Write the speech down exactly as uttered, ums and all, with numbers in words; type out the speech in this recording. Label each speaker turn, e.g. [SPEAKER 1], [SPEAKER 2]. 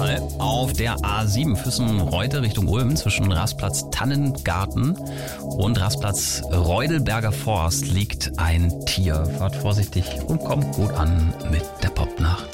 [SPEAKER 1] Unfall auf der A sieben Füssen-Reute Richtung Ulm zwischen Rastplatz Tannengarten und Rastplatz Reudelberger Forst liegt ein Tier. Fahrt vorsichtig und kommt gut an mit der Popnacht.